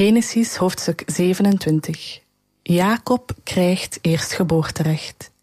Genesis hoofdstuk 27. Jacob krijgt eerstgeboorterecht.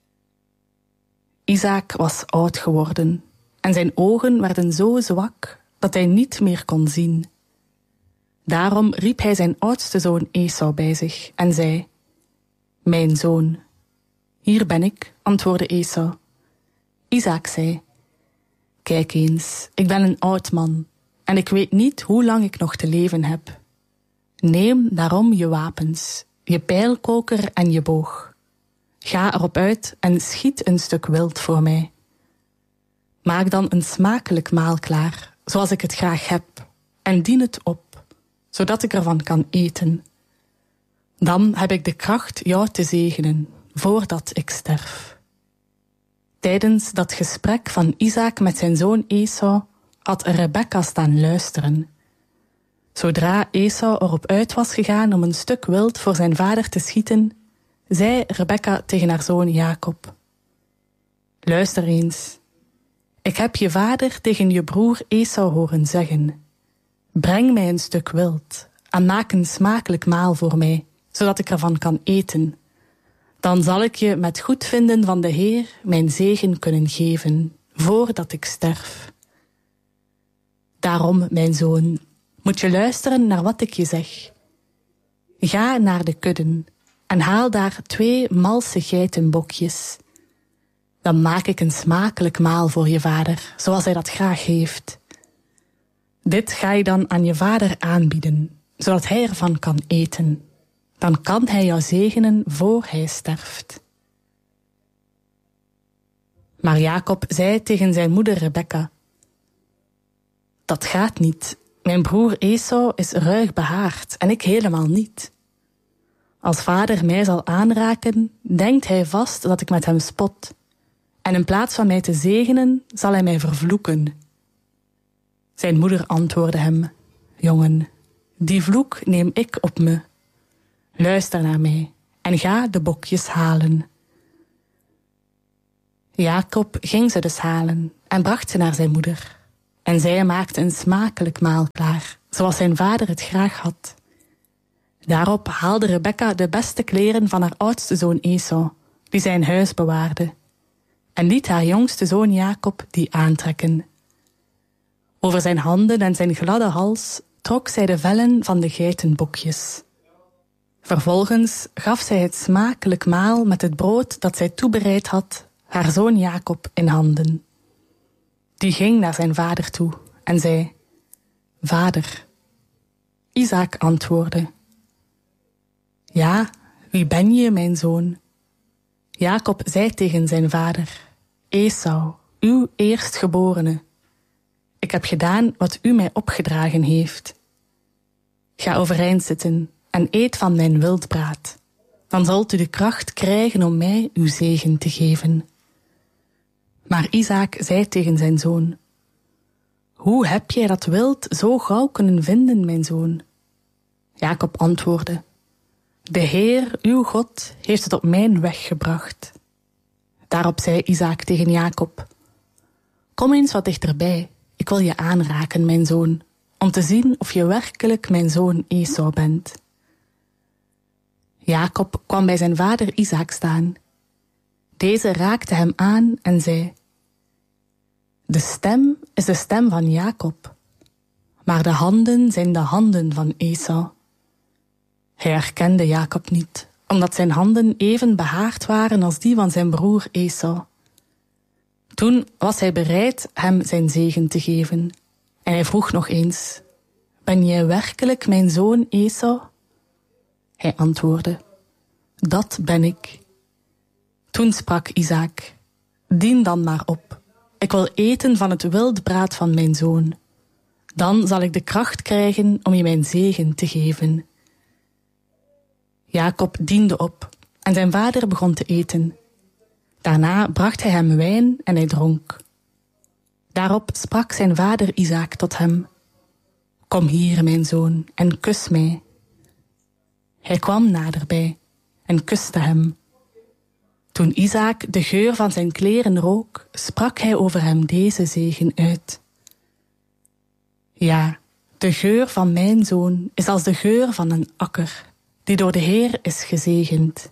Isaak was oud geworden en zijn ogen werden zo zwak dat hij niet meer kon zien. Daarom riep hij zijn oudste zoon Esau bij zich en zei: Mijn zoon. Hier ben ik, antwoordde Esau. Isaak zei: Kijk eens, ik ben een oud man en ik weet niet hoe lang ik nog te leven heb. Neem daarom je wapens, je pijlkoker en je boog. Ga erop uit en schiet een stuk wild voor mij. Maak dan een smakelijk maal klaar, zoals ik het graag heb, en dien het op, zodat ik ervan kan eten. Dan heb ik de kracht jou te zegenen, voordat ik sterf. Tijdens dat gesprek van Isaak met zijn zoon Esau had Rebekka staan luisteren. Zodra Esau erop uit was gegaan om een stuk wild voor zijn vader te schieten, zei Rebekka tegen haar zoon Jacob: Luister eens, ik heb je vader tegen je broer Esau horen zeggen: Breng mij een stuk wild en maak een smakelijk maal voor mij, zodat ik ervan kan eten. Dan zal ik je met goedvinden van de Heer mijn zegen kunnen geven, voordat ik sterf. Daarom, mijn zoon, moet je luisteren naar wat ik je zeg. Ga naar de kudden en haal daar 2 malse geitenbokjes. Dan maak ik een smakelijk maal voor je vader, zoals hij dat graag heeft. Dit ga je dan aan je vader aanbieden, zodat hij ervan kan eten. Dan kan hij jou zegenen voor hij sterft. Maar Jacob zei tegen zijn moeder Rebekka: Dat gaat niet. Mijn broer Esau is ruig behaard en ik helemaal niet. Als vader mij zal aanraken, denkt hij vast dat ik met hem spot. En in plaats van mij te zegenen, zal hij mij vervloeken. Zijn moeder antwoordde hem: Jongen, die vloek neem ik op me. Luister naar mij en ga de bokjes halen. Jacob ging ze dus halen en bracht ze naar zijn moeder. En zij maakte een smakelijk maal klaar, zoals zijn vader het graag had. Daarop haalde Rebekka de beste kleren van haar oudste zoon Esau, die zij in huis bewaarde, en liet haar jongste zoon Jacob die aantrekken. Over zijn handen en zijn gladde hals trok zij de vellen van de geitenbokjes. Vervolgens gaf zij het smakelijk maal met het brood dat zij toebereid had haar zoon Jacob in handen. Die ging naar zijn vader toe en zei: Vader. Isaak antwoordde: Ja, wie ben je, mijn zoon? Jacob zei tegen zijn vader: Esau, uw eerstgeborene. Ik heb gedaan wat u mij opgedragen heeft. Ga overeind zitten en eet van mijn wildbraad. Dan zult u de kracht krijgen om mij uw zegen te geven. Maar Isaak zei tegen zijn zoon: Hoe heb jij dat wild zo gauw kunnen vinden, mijn zoon? Jacob antwoordde: De Heer, uw God, heeft het op mijn weg gebracht. Daarop zei Isaak tegen Jacob: Kom eens wat dichterbij, ik wil je aanraken, mijn zoon, om te zien of je werkelijk mijn zoon Esau bent. Jacob kwam bij zijn vader Isaak staan. Deze raakte hem aan en zei: De stem is de stem van Jacob, maar de handen zijn de handen van Esau. Hij herkende Jacob niet, omdat zijn handen even behaard waren als die van zijn broer Esau. Toen was hij bereid hem zijn zegen te geven. En hij vroeg nog eens: Ben jij werkelijk mijn zoon Esau? Hij antwoordde: Dat ben ik. Toen sprak Isaak: Dien dan maar op. Ik wil eten van het wildbraad van mijn zoon. Dan zal ik de kracht krijgen om je mijn zegen te geven. Jacob diende op en zijn vader begon te eten. Daarna bracht hij hem wijn en hij dronk. Daarop sprak zijn vader Isaak tot hem: Kom hier, mijn zoon, en kus mij. Hij kwam naderbij en kuste hem. Toen Isaak de geur van zijn kleren rook, sprak hij over hem deze zegen uit: Ja, De geur van mijn zoon is als de geur van een akker, die door de Heer is gezegend.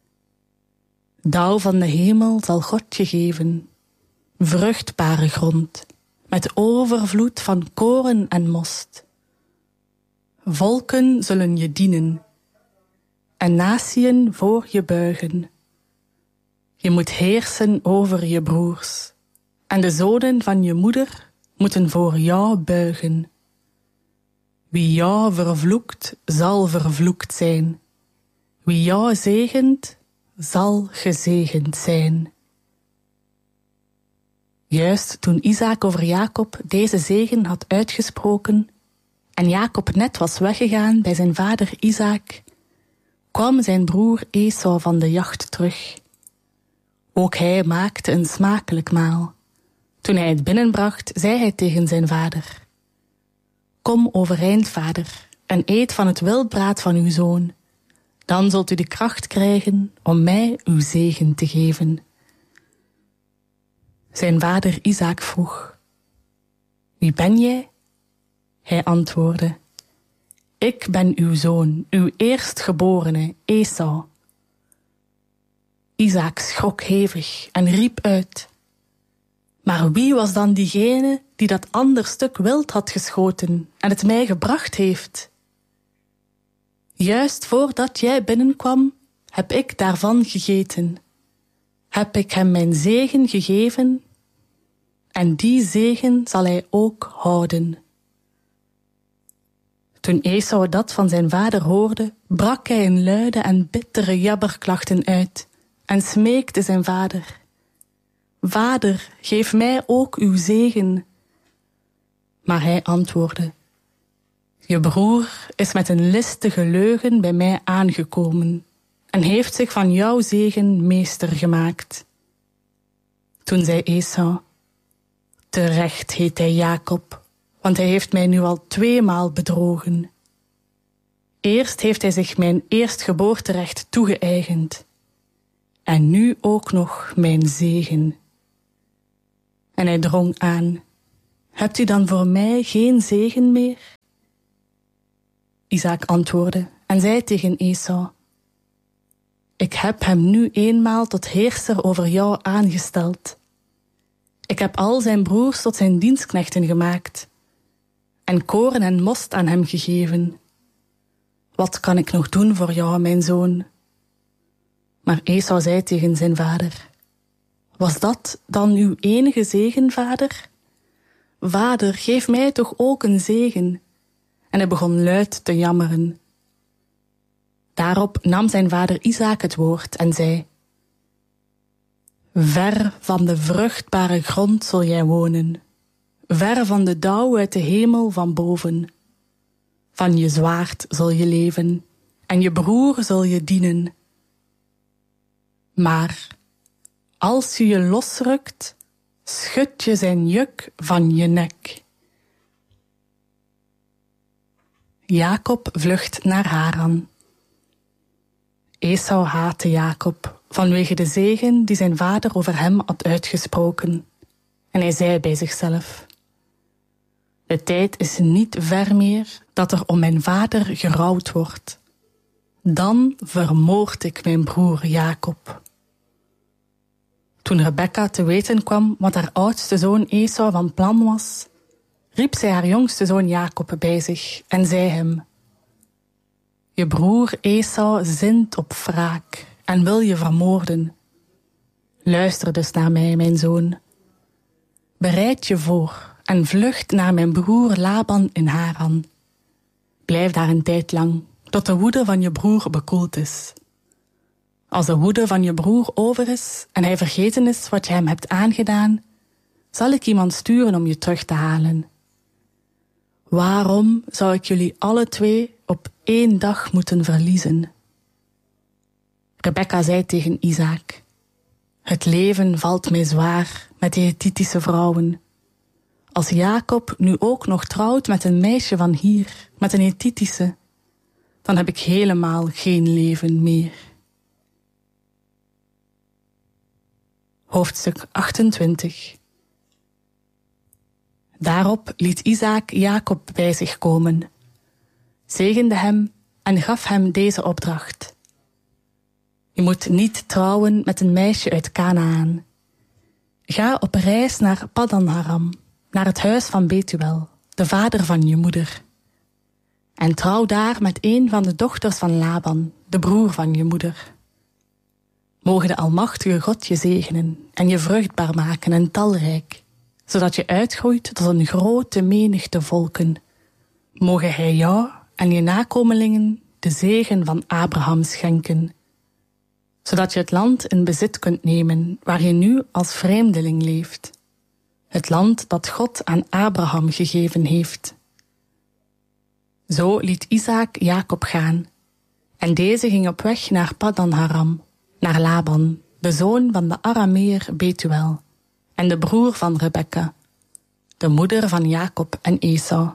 Dauw van de hemel zal God je geven, vruchtbare grond, met overvloed van koren en most. Volken zullen je dienen, en natiën voor je buigen. Je moet heersen over je broers, en de zonen van je moeder moeten voor jou buigen. Wie jou vervloekt, zal vervloekt zijn. Wie jou zegent, zal gezegend zijn. Juist toen Isaak over Jacob deze zegen had uitgesproken en Jacob net was weggegaan bij zijn vader Isaak, kwam zijn broer Esau van de jacht terug. Ook hij maakte een smakelijk maal. Toen hij het binnenbracht, zei hij tegen zijn vader: Kom overeind, vader, en eet van het wildbraad van uw zoon. Dan zult u de kracht krijgen om mij uw zegen te geven. Zijn vader Isaak vroeg: Wie ben jij? Hij antwoordde: Ik ben uw zoon, uw eerstgeborene, Esau. Isaak schrok hevig en riep uit: Maar wie was dan diegene die dat ander stuk wild had geschoten en het mij gebracht heeft? Juist voordat jij binnenkwam, heb ik daarvan gegeten. Heb ik hem mijn zegen gegeven, en die zegen zal hij ook houden. Toen Esau dat van zijn vader hoorde, brak hij in luide en bittere jabberklachten uit en smeekte zijn vader: Vader, geef mij ook uw zegen. Maar hij antwoordde: Je broer is met een listige leugen bij mij aangekomen en heeft zich van jouw zegen meester gemaakt. Toen zei Esau: Terecht heet hij Jacob, want hij heeft mij nu al 2 maal bedrogen. Eerst heeft hij zich mijn eerstgeboorterecht toegeëigend, en nu ook nog mijn zegen. En hij drong aan: Hebt u dan voor mij geen zegen meer? Isaak antwoordde en zei tegen Esau: Ik heb hem nu eenmaal tot heerser over jou aangesteld. Ik heb al zijn broers tot zijn dienstknechten gemaakt en koren en most aan hem gegeven. Wat kan ik nog doen voor jou, mijn zoon? Maar Esau zei tegen zijn vader: Was dat dan uw enige zegen, vader? Vader, geef mij toch ook een zegen. En hij begon luid te jammeren. Daarop nam zijn vader Isaak het woord en zei: Ver van de vruchtbare grond zul jij wonen, ver van de dauw uit de hemel van boven. Van je zwaard zul je leven, en je broer zul je dienen. Maar als je je losrukt, schud je zijn juk van je nek. Jacob vlucht naar Haran. Esau haatte Jacob vanwege de zegen die zijn vader over hem had uitgesproken. En hij zei bij zichzelf: De tijd is niet ver meer dat er om mijn vader gerouwd wordt. Dan vermoord ik mijn broer Jacob. Toen Rebekka te weten kwam wat haar oudste zoon Esau van plan was, riep zij haar jongste zoon Jacob bij zich en zei hem: Je broer Esau zint op wraak en wil je vermoorden. Luister dus naar mij, mijn zoon. Bereid je voor en vlucht naar mijn broer Laban in Haran. Blijf daar een tijd lang, tot de woede van je broer bekoeld is. Als de woede van je broer over is en hij vergeten is wat je hem hebt aangedaan, zal ik iemand sturen om je terug te halen. Waarom zou ik jullie alle 2 op 1 dag moeten verliezen? Rebekka zei tegen Isaak: Het leven valt mij zwaar met die Hethitische vrouwen. Als Jacob nu ook nog trouwt met een meisje van hier, met een Hethitische, dan heb ik helemaal geen leven meer. Hoofdstuk 28. Daarop liet Isaak Jacob bij zich komen, zegende hem en gaf hem deze opdracht. Je moet niet trouwen met een meisje uit Kanaan. Ga op reis naar Paddan Aram, naar het huis van Betuel, de vader van je moeder. En trouw daar met een van de dochters van Laban, de broer van je moeder. Mogen de Almachtige God je zegenen en je vruchtbaar maken en talrijk, zodat je uitgroeit tot een grote menigte volken. Mogen hij jou en je nakomelingen de zegen van Abraham schenken, zodat je het land in bezit kunt nemen waar je nu als vreemdeling leeft. Het land dat God aan Abraham gegeven heeft. Zo liet Isaak Jacob gaan, en deze ging op weg naar Paddan Aram, naar Laban, de zoon van de Arameer Betuel, en de broer van Rebekka, de moeder van Jacob en Esau.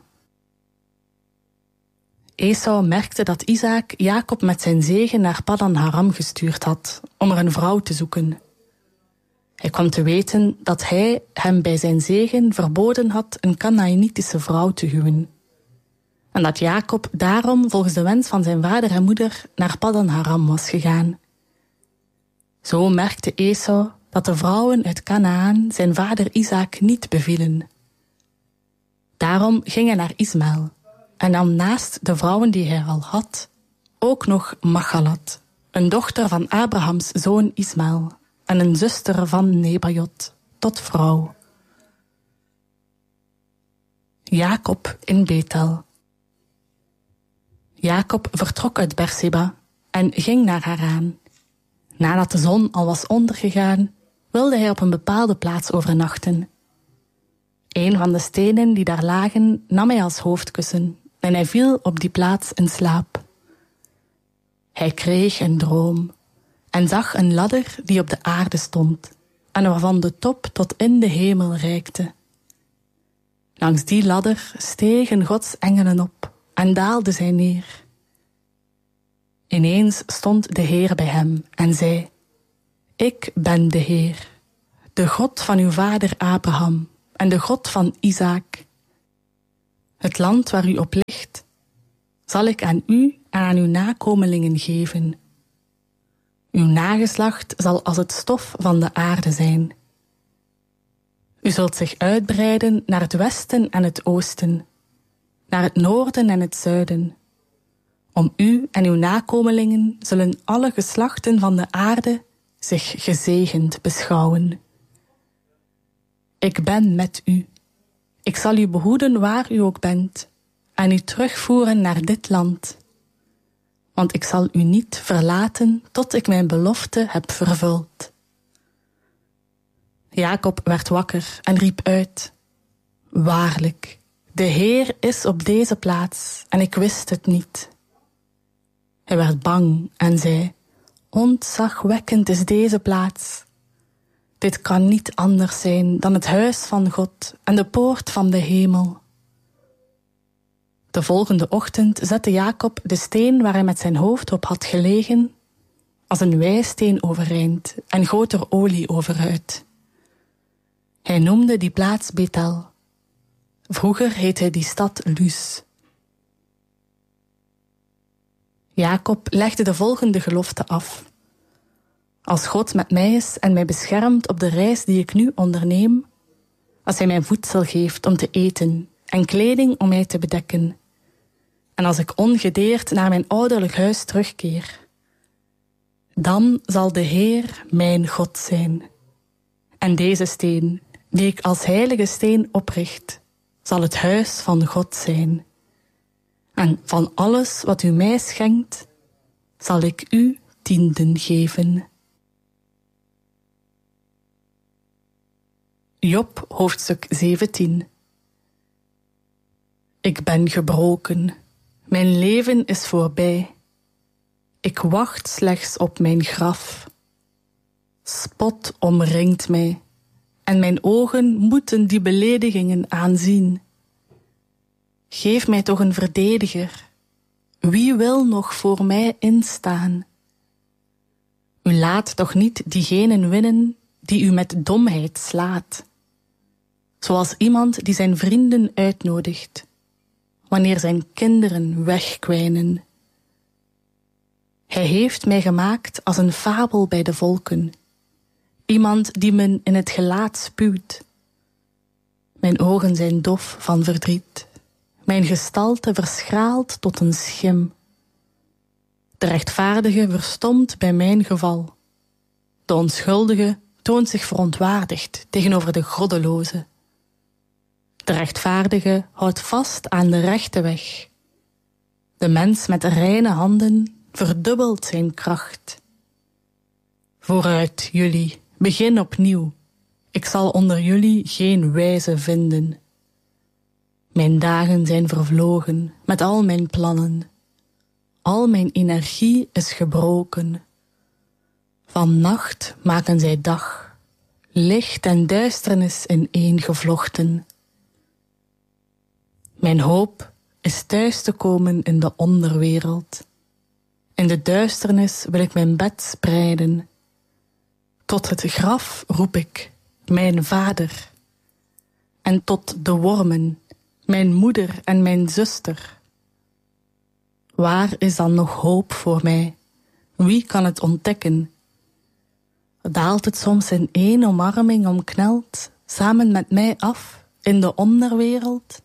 Esau merkte dat Isaak Jacob met zijn zegen naar Paddan Aram gestuurd had, om er een vrouw te zoeken. Hij kwam te weten dat hij hem bij zijn zegen verboden had een Kanaanitische vrouw te huwen. En dat Jacob daarom volgens de wens van zijn vader en moeder naar Paddan Aram was gegaan. Zo merkte Esau dat de vrouwen uit Kanaan zijn vader Isaak niet bevielen. Daarom ging hij naar Ismael en nam naast de vrouwen die hij al had ook nog Machalat, een dochter van Abrahams zoon Ismael en een zuster van Nebajot, tot vrouw. Jacob in Bethel. Jacob vertrok uit Berseba en ging naar Haraan. Nadat de zon al was ondergegaan, wilde hij op een bepaalde plaats overnachten. Een van de stenen die daar lagen nam hij als hoofdkussen en hij viel op die plaats in slaap. Hij kreeg een droom en zag een ladder die op de aarde stond en waarvan de top tot in de hemel reikte. Langs die ladder stegen Gods engelen op en daalden zij neer. Ineens stond de Heer bij hem en zei: Ik ben de Heer, de God van uw vader Abraham en de God van Isaak. Het land waar u op ligt, zal ik aan u en aan uw nakomelingen geven. Uw nageslacht zal als het stof van de aarde zijn. U zult zich uitbreiden naar het westen en het oosten, naar het noorden en het zuiden. Om u en uw nakomelingen zullen alle geslachten van de aarde zich gezegend beschouwen. Ik ben met u. Ik zal u behoeden waar u ook bent en u terugvoeren naar dit land. Want ik zal u niet verlaten tot ik mijn belofte heb vervuld. Jacob werd wakker en riep uit: Waarlijk, de Heer is op deze plaats en ik wist het niet. Hij werd bang en zei: Ontzagwekkend is deze plaats. Dit kan niet anders zijn dan het huis van God en de poort van de hemel. De volgende ochtend zette Jacob de steen waar hij met zijn hoofd op had gelegen als een wijsteen overeind en goot er olie over uit. Hij noemde die plaats Bethel. Vroeger heette die stad Luz. Jacob legde de volgende gelofte af: Als God met mij is en mij beschermt op de reis die ik nu onderneem, als hij mij voedsel geeft om te eten en kleding om mij te bedekken, en als ik ongedeerd naar mijn ouderlijk huis terugkeer, dan zal de Heer mijn God zijn. En deze steen, die ik als heilige steen opricht, zal het huis van God zijn. En van alles wat u mij schenkt, zal ik u tienden geven. Job, hoofdstuk 17. Ik ben gebroken. Mijn leven is voorbij. Ik wacht slechts op mijn graf. Spot omringt mij, en mijn ogen moeten die beledigingen aanzien. Geef mij toch een verdediger. Wie wil nog voor mij instaan? U laat toch niet diegenen winnen die u met domheid slaat. zoals iemand die zijn vrienden uitnodigt, wanneer zijn kinderen wegkwijnen. Hij heeft mij gemaakt als een fabel bij de volken, iemand die men in het gelaat spuwt. Mijn ogen zijn dof van verdriet, mijn gestalte verschraalt tot een schim. De rechtvaardige verstomt bij mijn geval. De onschuldige toont zich verontwaardigd tegenover de goddeloze. De rechtvaardige houdt vast aan de rechte weg. De mens met reine handen verdubbelt zijn kracht. Vooruit, jullie, begin opnieuw. Ik zal onder jullie geen wijze vinden. Mijn dagen zijn vervlogen met al mijn plannen. Al mijn energie is gebroken. Van nacht maken zij dag, licht en duisternis ineengevlochten. Mijn hoop is thuis te komen in de onderwereld. In de duisternis wil ik mijn bed spreiden. Tot het graf roep ik, mijn vader. En tot de wormen, mijn moeder en mijn zuster. Waar is dan nog hoop voor mij? Wie kan het ontdekken? Daalt het soms in één omarming omkneld, samen met mij af in de onderwereld?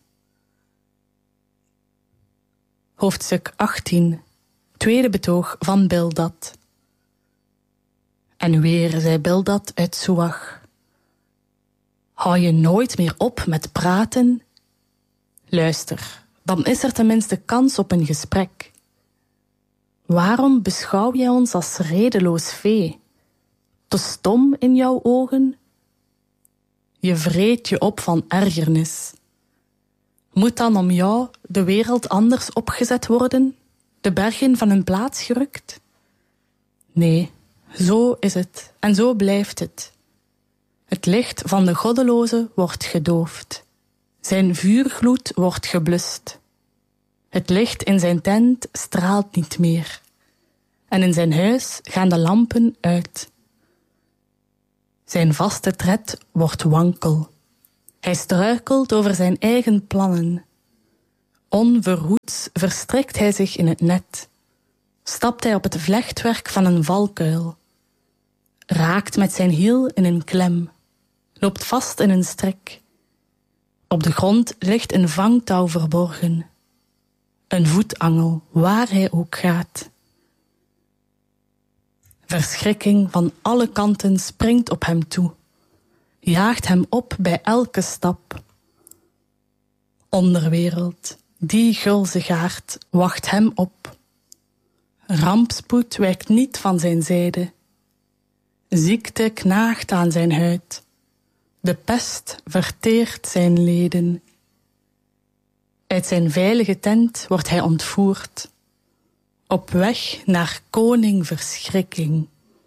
Hoofdstuk 18, tweede betoog van Bildad. En weer zei Bildad uit Soach: hou je nooit meer op met praten? Luister, dan is er tenminste kans op een gesprek. Waarom beschouw jij ons als redeloos vee? Te stom in jouw ogen? Je vreet je op van ergernis. Moet dan om jou de wereld anders opgezet worden? De bergen van hun plaats gerukt? Nee, zo is het en zo blijft het. Het licht van de goddeloze wordt gedoofd. Zijn vuurgloed wordt geblust. Het licht in zijn tent straalt niet meer. En in zijn huis gaan de lampen uit. Zijn vaste tred wordt wankel. Hij struikelt over zijn eigen plannen. Onverhoeds verstrikt hij zich in het net. Stapt hij op het vlechtwerk van een valkuil. Raakt met zijn hiel in een klem. Loopt vast in een strik. Op de grond ligt een vangtouw verborgen. Een voetangel, waar hij ook gaat. Verschrikking van alle kanten springt op hem toe. Jaagt hem op bij elke stap. Onderwereld, die gulzigaard, wacht hem op. Rampspoed wijkt niet van zijn zijde. Ziekte knaagt aan zijn huid. De pest verteert zijn leden. Uit zijn veilige tent wordt hij ontvoerd. Op weg naar koning verschrikking.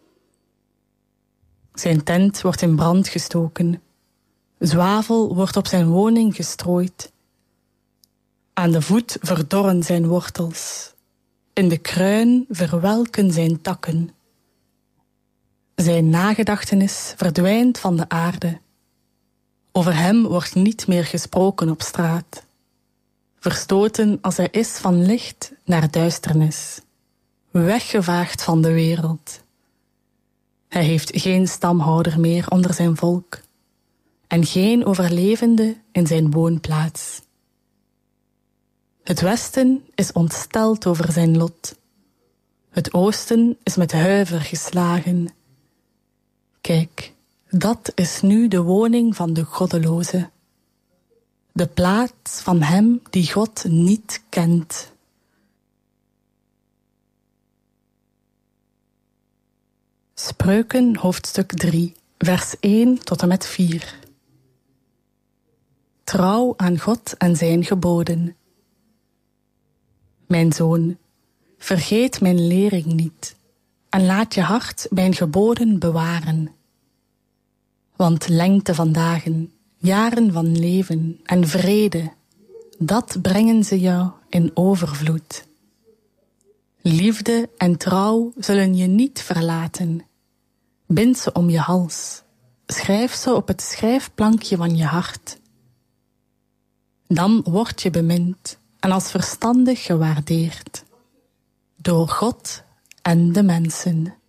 Zijn tent wordt in brand gestoken. Zwavel wordt op zijn woning gestrooid. Aan de voet verdorren zijn wortels. In de kruin verwelken zijn takken. Zijn nagedachtenis verdwijnt van de aarde. Over hem wordt niet meer gesproken op straat. Verstoten als hij is van licht naar duisternis. Weggevaagd van de wereld. Hij heeft geen stamhouder meer onder zijn volk. En geen overlevende in zijn woonplaats. Het westen is ontsteld over zijn lot. Het oosten is met huiver geslagen. Kijk, dat is nu de woning van de goddeloze. De plaats van hem die God niet kent. Spreuken hoofdstuk 3, vers 1 tot en met 4. Trouw aan God en zijn geboden. Mijn zoon, vergeet mijn lering niet en laat je hart mijn geboden bewaren. Want lengte van dagen, jaren van leven en vrede, dat brengen ze jou in overvloed. Liefde en trouw zullen je niet verlaten. Bind ze om je hals. Schrijf ze op het schrijfplankje van je hart. Dan word je bemind en als verstandig gewaardeerd. Door God en de mensen.